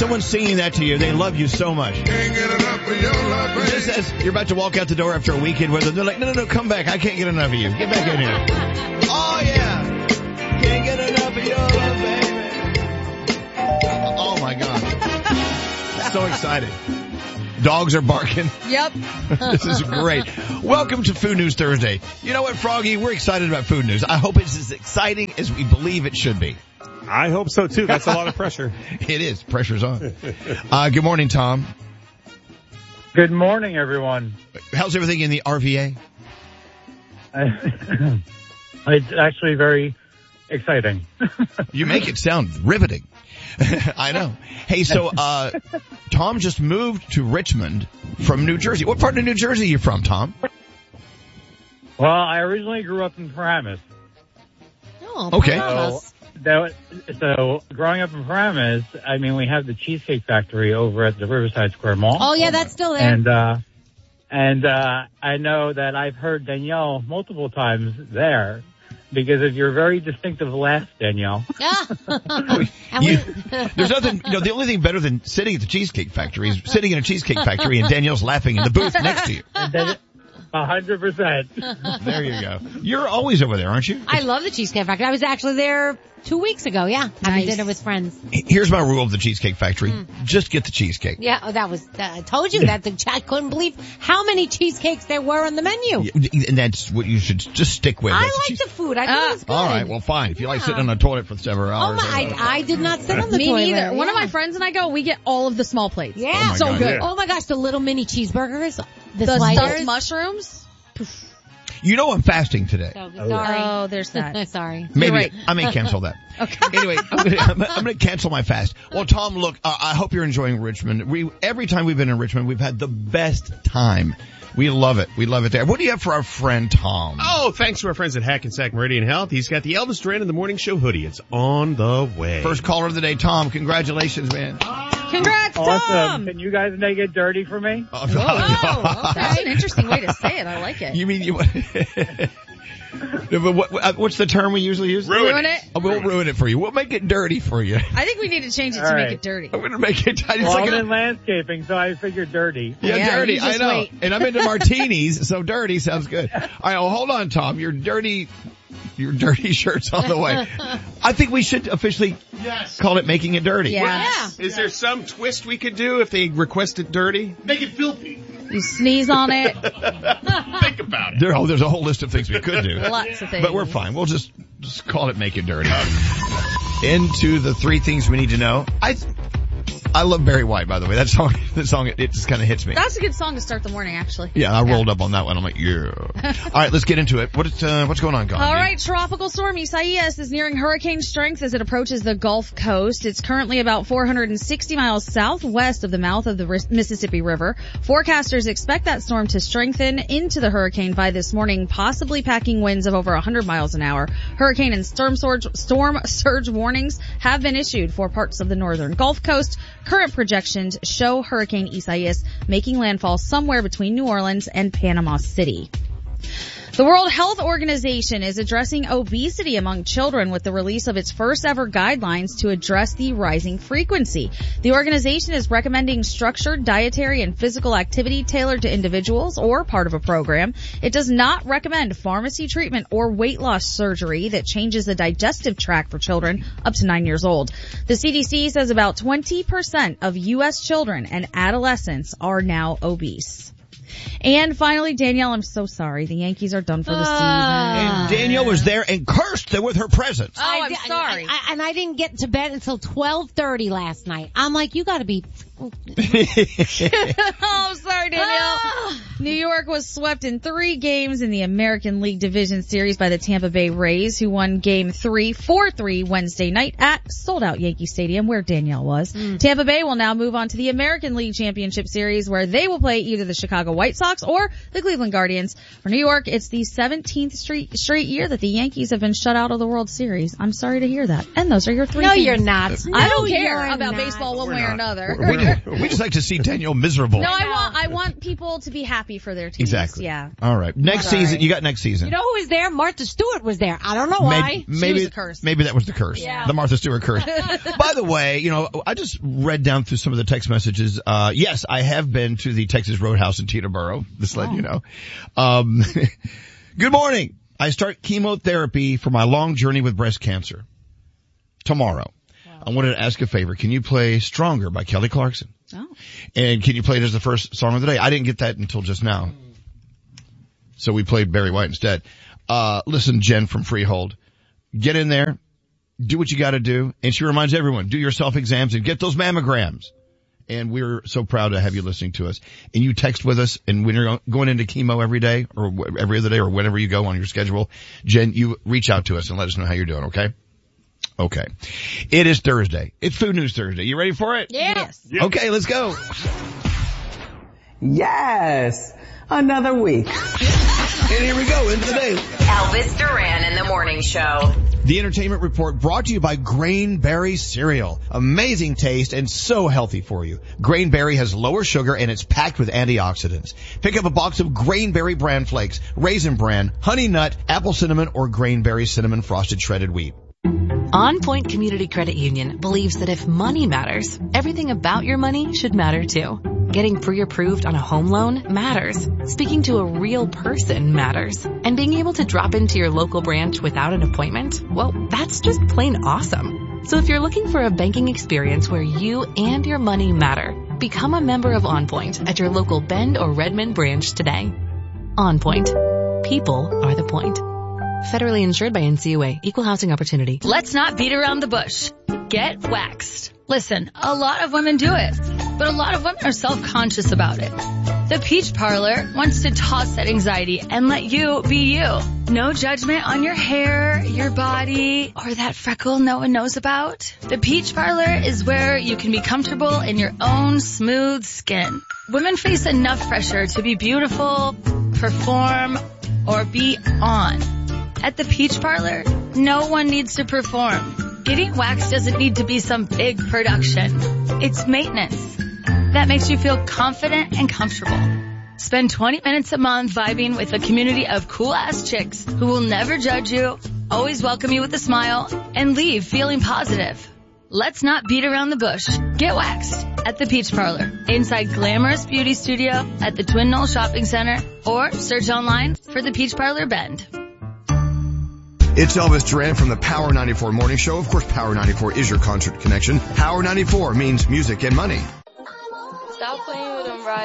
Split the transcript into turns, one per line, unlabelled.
someone's singing that to you, they love you so much.
Can't get enough of your love, baby.
Just as you're about to walk out the door after a weekend with them, they're like, no, come back. I can't get enough of you. Get back in here. Oh, yeah. Can't get enough of your love, baby. Oh, my God. So excited. Dogs are barking.
Yep.
This is great. Welcome to Food News Thursday. You know what, Froggy? We're excited about food news. I hope it's as exciting as we believe it should be.
I hope so, too. That's a lot of pressure.
It is. Pressure's on. Good morning, Tom.
Good morning, everyone.
How's everything in the RVA?
It's actually very exciting.
You make it sound riveting. I know. Hey, so Tom just moved to Richmond from New Jersey. What part of New Jersey are you from, Tom?
Well, I originally grew up in Paramus.
Oh,
Okay.
So growing up in Paramus, I mean, we have the Cheesecake Factory over at the Riverside Square Mall.
Oh, yeah, that's still there.
And I know that I've heard Danielle multiple times there because of your very distinctive laugh, Danielle.
There's nothing, the only thing better than sitting at the Cheesecake Factory is sitting in a Cheesecake Factory and Danielle's laughing in the booth next to you.
100%.
There you go. You're always over there, aren't you?
I love the Cheesecake Factory. I was actually there 2 weeks ago, having dinner with friends.
Here's my rule of the Cheesecake Factory. Just get the cheesecake.
Yeah, I told you that. I couldn't believe how many cheesecakes there were on the menu.
And that's what you should just stick with.
I like the food. I thought it was good.
All right, well, fine. If you like sitting on the toilet for several hours.
I did not sit on the
Me
toilet.
neither.
Yeah.
One of my friends and I go, we get all of the small plates.
Yeah.
Oh my
so
God,
good.
yeah.
Oh my gosh, the little mini cheeseburgers. The
The
sliders.
stuffed mushrooms.
You know I'm fasting today.
So, sorry.
Oh, there's that.
Sorry.
Maybe
right.
I may cancel that.
Okay.
Anyway, I'm going to cancel my fast. Well, Tom, look, I hope you're enjoying Richmond. Every time we've been in Richmond, we've had the best time. We love it. We love it there. What do you have for our friend Tom?
Oh, thanks to our friends at Hackensack Meridian Health. He's got the Elvis Duran in the Morning Show hoodie. It's on the way.
First caller of the day, Tom. Congratulations, man.
Congrats, Tom.
Awesome. Can you guys make it dirty for me?
Oh, that's an interesting way to say it. I like it.
You mean you? What's the term we usually use?
Ruin it?
We'll ruin it for you. We'll make it dirty for you.
I think we need to change it to
All
make
right.
it dirty.
I'm going to make it.
Well, I'm in landscaping, so I figured dirty.
Yeah,
Yeah,
dirty.
you
I
just
know.
wait.
And I'm into martinis, so dirty sounds good. All right, well, hold on, Tom. Your dirty shirt's on the way. I think we should officially call it Making It Dirty.
Yeah.
Is there some twist we could do if they request it dirty?
Make it filthy.
You sneeze on it.
Think about it.
There's a whole list of things we could do.
Lots of things.
But we're fine. We'll just call it Make It Dirty. Into the 3 things we need to know. I love Barry White, by the way. That song, it just kind of hits me.
That's a good song to start the morning, actually.
Yeah, I rolled up on that one. I'm like, yeah. All right, let's get into it. What's going on, Gandhi?
All right, tropical storm Isaias is nearing hurricane strength as it approaches the Gulf Coast. It's currently about 460 miles southwest of the mouth of the Mississippi River. Forecasters expect that storm to strengthen into the hurricane by this morning, possibly packing winds of over 100 miles an hour. Hurricane and storm surge warnings have been issued for parts of the northern Gulf Coast. Current projections show Hurricane Isaias making landfall somewhere between New Orleans and Panama City. The World Health Organization is addressing obesity among children with the release of its first ever guidelines to address the rising frequency. The organization is recommending structured dietary and physical activity tailored to individuals or part of a program. It does not recommend pharmacy treatment or weight loss surgery that changes the digestive tract for children up to 9 years old. The CDC says about 20% of U.S. children and adolescents are now obese. And finally, Danielle, I'm so sorry. The Yankees are done for the season.
And Danielle was there and cursed them with her presence.
Oh, I'm sorry.
And I didn't get to bed until 12:30 last night. I'm like, you gotta be...
Oh, I'm sorry, Danielle. New York was swept in 3 games in the American League Division Series by the Tampa Bay Rays, who won Game 3, 4-3 Wednesday night at sold-out Yankee Stadium, where Danielle was. Tampa Bay will now move on to the American League Championship Series, where they will play either the Chicago White Sox or the Cleveland Guardians. For New York, it's the 17th straight year that the Yankees have been shut out of the World Series. I'm sorry to hear that. And those are your 3
No,
things.
you're not.
I don't
No,
care
you're
about
not.
baseball one way or another.
We just like to see Danielle miserable.
No, I want people to be happy happy for their teams.
Exactly.
Yeah.
All right. Next
Sorry.
season, you got next season.
You know who was there? Martha Stewart was there. I don't know why.
She was the curse.
Maybe that was the curse.
Yeah.
The Martha Stewart curse. By the way, you know, I just read down through some of the text messages. Yes, I have been to the Texas Roadhouse in Teterboro. Just letting you know. Good morning. I start chemotherapy for my long journey with breast cancer tomorrow. Wow. I wanted to ask a favor. Can you play Stronger by Kelly Clarkson?
Oh.
And can you play it as the first song of the day? I didn't get that until just now. So we played Barry White instead. Listen, Jen from Freehold. Get in there. Do what you gotta do. And she reminds everyone, do your self-exams and get those mammograms. And we're so proud to have you listening to us. And you text with us, and when you're going into chemo every day, or every other day, or whenever you go on your schedule, Jen, you reach out to us and let us know how you're doing, okay? Okay. It is Thursday. It's Food News Thursday. You ready for it?
Yes.
Yep.
Okay, let's go.
Yes, another week.
And here we go, into the day.
Elvis Duran in the Morning Show.
The Entertainment Report brought to you by Grainberry Cereal. Amazing taste and so healthy for you. Grainberry has lower sugar and it's packed with antioxidants. Pick up a box of Grainberry Bran Flakes, Raisin Bran, Honey Nut, Apple Cinnamon, or Grainberry Cinnamon Frosted Shredded Wheat.
On Point Community Credit Union believes that if money matters, everything about your money should matter too. Getting pre-approved on a home loan matters. Speaking to a real person matters. And being able to drop into your local branch without an appointment, well, that's just plain awesome. So if you're looking for a banking experience where you and your money matter, become a member of On Point at your local Bend or Redmond branch today. On Point. People are the point. Federally insured by NCUA. Equal housing opportunity.
Let's not beat around the bush. Get waxed. Listen, a lot of women do it, but a lot of women are self-conscious about it. The Peach Parlor wants to toss that anxiety and let you be you. No judgment on your hair, your body, or that freckle no one knows about. The Peach Parlor is where you can be comfortable in your own smooth skin. Women face enough pressure to be beautiful, perform, or be on. At the Peach Parlor, no one needs to perform. Getting waxed doesn't need to be some big production. It's maintenance that makes you feel confident and comfortable. Spend 20 minutes a month vibing with a community of cool-ass chicks who will never judge you, always welcome you with a smile, and leave feeling positive. Let's not beat around the bush. Get waxed at the Peach Parlor, inside Glamorous Beauty Studio at the Twin Knoll Shopping Center, or search online for the Peach Parlor Bend.
It's Elvis Duran from the Power 94 Morning Show. Of course, Power 94 is your concert connection. Power 94 means music and money.